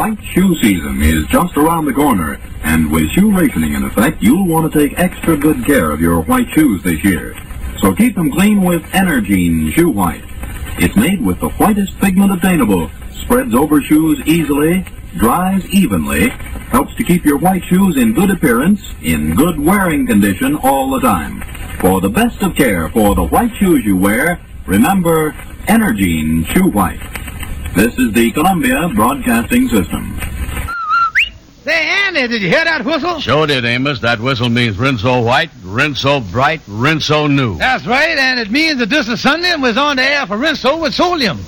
White shoe season is just around the corner, and with shoe rationing in effect, you'll want to take extra good care of your white shoes this year. So keep them clean with Energine Shoe White. It's made with the whitest pigment obtainable, spreads over shoes easily, dries evenly, helps to keep your white shoes in good appearance, in good wearing condition all the time. For the best of care for the white shoes you wear, remember Energine Shoe White. This is the Columbia Broadcasting System. Say, Andy, did you hear that whistle? Sure did, Amos. That whistle means rinse-o white, rinse-o bright, rinse-o new. That's right, and it means that this is Sunday and we're on the air for Rinso with Solium.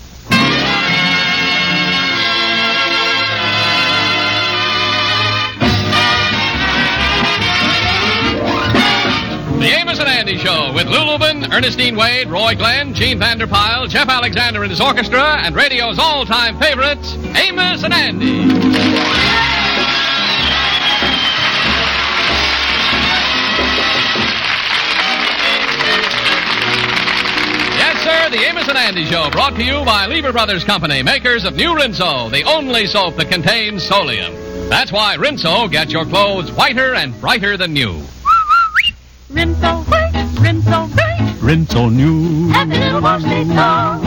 The Amos and Andy Show with Lou Lubin, Ernestine Wade, Roy Glenn, Gene Vanderpyle, Jeff Alexander and his orchestra, and radio's all-time favorites, Amos and Andy. Yes, sir, the Amos and Andy Show, brought to you by Lever Brothers Company, makers of New Rinso, the only soap that contains Solium. That's why Rinso gets your clothes whiter and brighter than new. Rinso white, Rinso bright, Rinse-o new. happy little wash they know.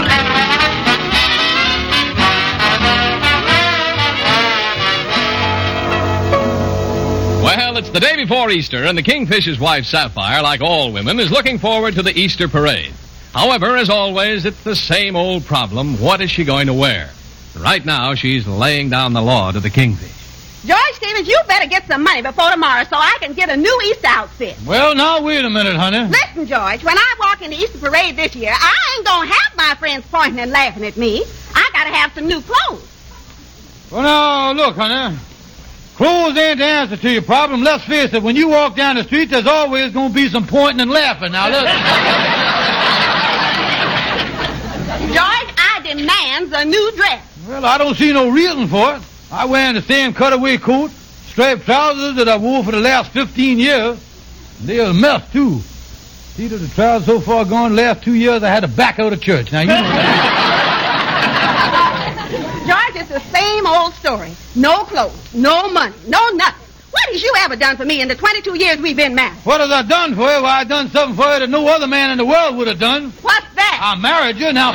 Well, it's the day before Easter, and the Kingfisher's wife, Sapphire, like all women, is looking forward to the Easter parade. However, as always, it's the same old problem. What is she going to wear? Right now, she's laying down the law to the Kingfish. George Stevens, you better get some money before tomorrow so I can get a new Easter outfit. Well, now, wait a minute, honey. Listen, George, when I walk in the Easter parade this year, I ain't gonna have my friends pointing and laughing at me. I gotta have some new clothes. Well, now, look, honey. Clothes ain't the answer to your problem. Let's face it, when you walk down the street, there's always going to be some pointing and laughing. Now, listen. George, I demand a new dress. Well, I don't see no reason for it. I wear the same cutaway coat, striped trousers that I wore for the last 15 years. And they're a mess, too. See, the trousers so far gone, the last 2 years I had to back out of church. Now, you know that. George, it's the same old story. No clothes, no money, no nothing. What has you ever done for me in the 22 years we've been married? What have I done for you? Well, I done something for you that no other man in the world would have done. What's that? I married you, now.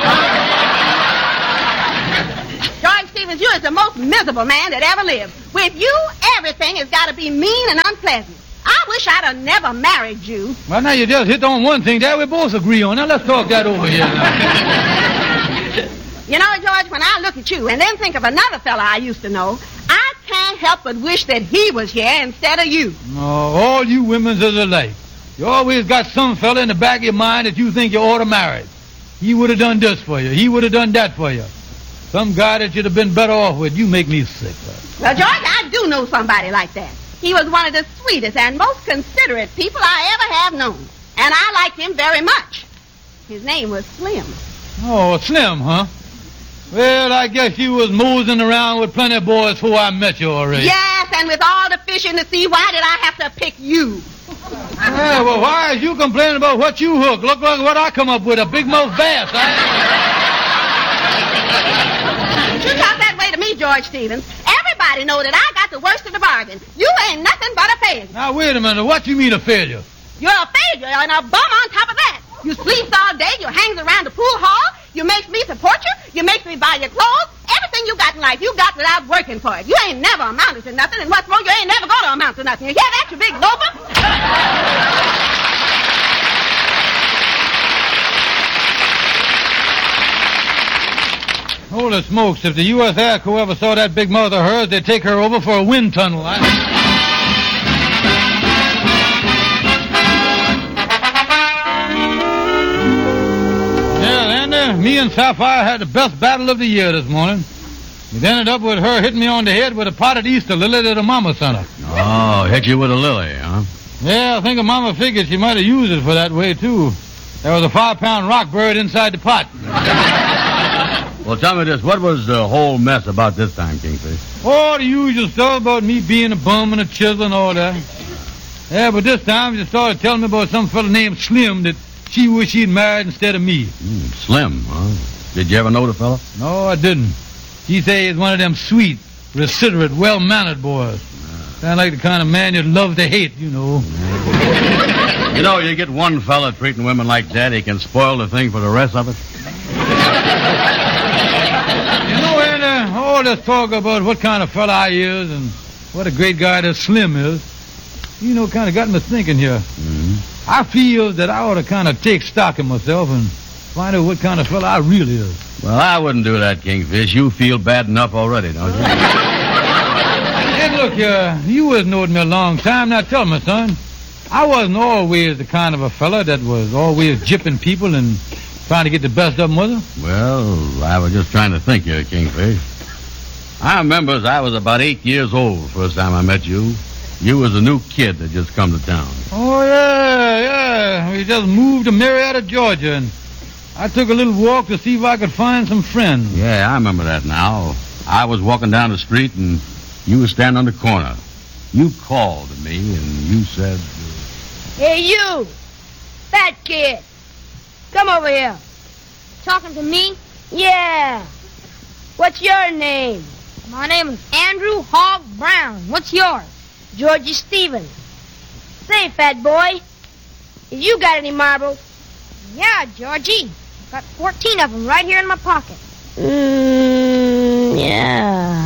George Stevens, you is the most miserable man that ever lived. With you, everything has got to be mean and unpleasant. I wish I'd have never married you. Well, now you just hit on one thing that we both agree on. Now, let's talk that over here now. You know, George, when I look at you and then think of another fella I used to know, I can't help but wish that he was here instead of you. No, all you women's is alike. You always got some fella in the back of your mind that you think you ought to marry. He would have done this for you. He would have done that for you. Some guy that you'd have been better off with. You make me sick. Well, George, I do know somebody like that. He was one of the sweetest and most considerate people I ever have known. And I liked him very much. His name was Slim. Oh, Slim, huh? Well, I guess you was moseying around with plenty of boys before I met you already. Yes, and with all the fish in the sea, why did I have to pick you? Yeah, well, why is you complaining about what you hook? Look like what I come up with, a big mouth bass. You talk that way to me, George Stevens. Everybody know that I got the worst of the bargain. You ain't nothing but a failure. Now, wait a minute. What you mean a failure? You're a failure and a bum on top of that. You sleeps all day, you hangs around the pool hall, you makes me support you, you makes me buy your clothes. Everything you got in life, you got without working for it. You ain't never amounted to nothing, and what's more, you ain't never gonna amount to nothing. You hear that, you big loafer? Holy smokes, if the U.S. Air Corps ever saw that big mouth of hers, they'd take her over for a wind tunnel. Me and Sapphire had the best battle of the year this morning. It ended up with her hitting me on the head with a potted Easter lily that her mama sent her. Oh, hit you with a lily, huh? Yeah, I think her mama figured she might have used it for that way, too. There was a 5-pound rock buried inside the pot. Well, tell me this. What was the whole mess about this time, Kingfish? Oh, the usual stuff about me being a bum and a chisel and all that. Yeah, but this time she started telling me about some fella named Slim that she wished she'd married instead of me. Slim, huh? Did you ever know the fella? No, I didn't. She say he's one of them sweet, considerate, well-mannered boys. Sound like the kind of man you'd love to hate, you know. You know, you get one fella treating women like that, he can spoil the thing for the rest of it. You know, and all this talk about what kind of fella I is and what a great guy that Slim is, you know, kind of got me thinking here. Mm-hmm. I feel that I ought to kind of take stock in myself and find out what kind of fella I really is. Well, I wouldn't do that, Kingfish. You feel bad enough already, don't you? And look, you was knowing me a long time. Now tell me, son, I wasn't always the kind of a fella that was always jipping people and trying to get the best of them, was I? Well, I was just trying to think here, Kingfish. I remember as I was about 8 years old first time I met you. You was a new kid that just come to town. Oh, yeah. We just moved to Marietta, Georgia, and I took a little walk to see if I could find some friends. Yeah, I remember that now. I was walking down the street, and you were standing on the corner. You called to me, and you said... Hey, you! Fat kid! Come over here. Talking to me? Yeah. What's your name? My name is Andrew Hogg Brown. What's yours? Georgie Stevens. Say, fat boy, have you got any marbles? Yeah, Georgie. Got 14 of them right here in my pocket. Yeah.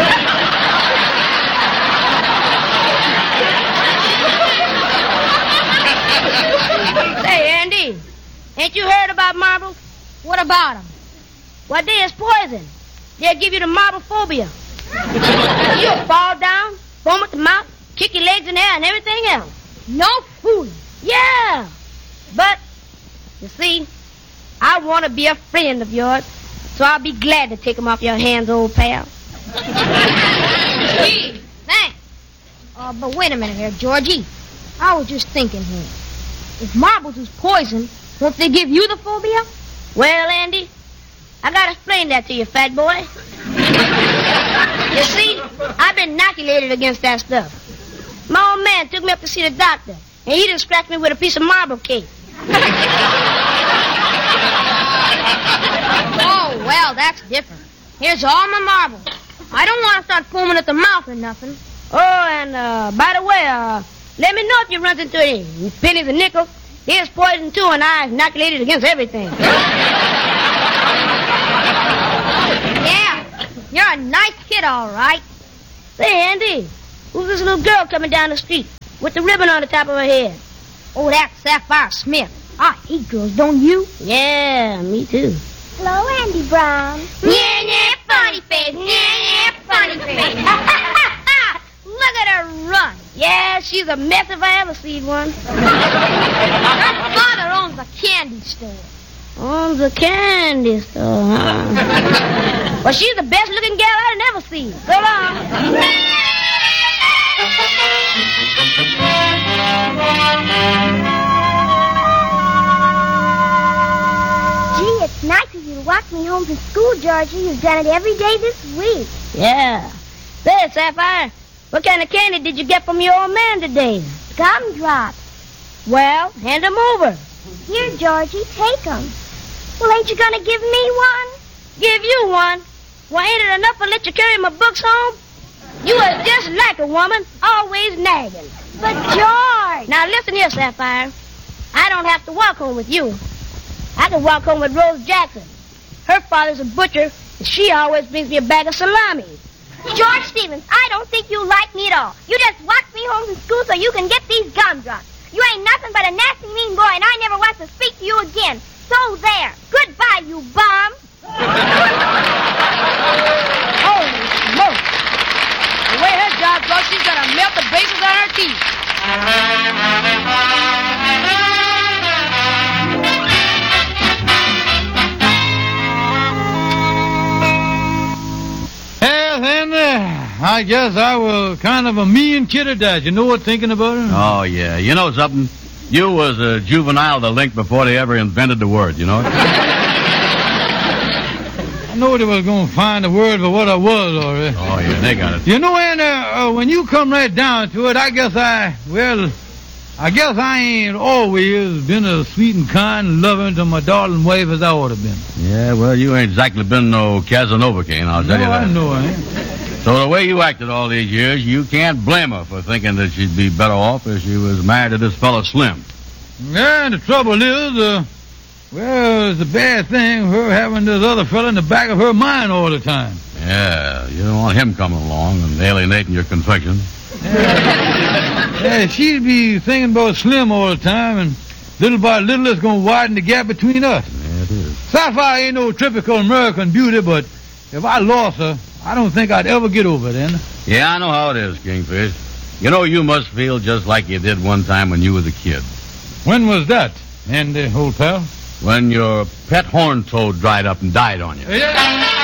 Say, Andy, ain't you heard about marbles? What about them? Well, they is poison. They'll give you the marble phobia. You'll fall down, foam at the mouth, kick your legs in the air and everything else. No fooling. Yeah. But, you see, I want to be a friend of yours, so I'll be glad to take them off your hands, old pal. Gee, thanks. But wait a minute here, Georgie. I was just thinking here. If marbles is poison, won't they give you the phobia? Well, Andy, I gotta explain that to you, fat boy. You see, I've been inoculated against that stuff. My old man took me up to see the doctor, and he just scratched me with a piece of marble cake. Oh, well, that's different. Here's all my marbles. I don't want to start foaming at the mouth or nothing. Oh, and, by the way, let me know if you run into any pennies and nickels. Here's poison, too, and I inoculated against everything. Yeah, you're a nice kid, all right. Say, Andy, who's this little girl coming down the street with the ribbon on the top of her head? Oh, that's Sapphire Smith. I hate girls, don't you? Yeah, me too. Hello, Andy Brown. Yeah, funny face. Yeah, funny face. Look at her run. Yeah, she's a mess if I ever seen one. Her father owns a candy store. Owns a candy store, huh? Well, she's the best looking gal I've ever seen. So long. Gee, it's nice of you to walk me home from school, Georgie. You've done it every day this week. Yeah. Say, Sapphire, what kind of candy did you get from your old man today? Gumdrops. Well, hand them over. Here, Georgie, take them. Well, ain't you gonna give me one? Give you one? Well, ain't it enough to let you carry my books home? You are just like a woman, always nagging. But, George... Now, listen here, Sapphire. I don't have to walk home with you. I can walk home with Rose Jackson. Her father's a butcher, and she always brings me a bag of salami. George Stevens, I don't think you like me at all. You just walked me home from school so you can get these gumdrops. You ain't nothing but a nasty, mean boy, and I never want to speak to you again. So there. Goodbye, you bum. Holy smoke. The way her job goes, she's gonna melt the braces on her teeth. Well, then, I guess I was kind of a mean kid at that. You know what, thinking about it? Oh, yeah. You know something? You was a juvenile to Link before they ever invented the word, you know? I know they was going to find the word for what I was already. Oh, yeah, they got it. You know, and when you come right down to it, I guess I ain't always been as sweet and kind and loving to my darling wife as I ought to been. Yeah, well, you ain't exactly been no Casanova King, I'll tell you that. I know I ain't. So the way you acted all these years, you can't blame her for thinking that she'd be better off if she was married to this fella Slim. Yeah, and the trouble is, well, it's a bad thing, her having this other fella in the back of her mind all the time. Yeah, you don't want him coming along and alienating your confection. Yeah, she'd be thinking about Slim all the time, and little by little it's going to widen the gap between us. Yeah, it is. Sapphire ain't no typical American beauty, but if I lost her, I don't think I'd ever get over it, Andy. Yeah, I know how it is, Kingfish. You know, you must feel just like you did one time when you was a kid. When was that, Andy, old pal? When your pet horn toad dried up and died on you. Yeah.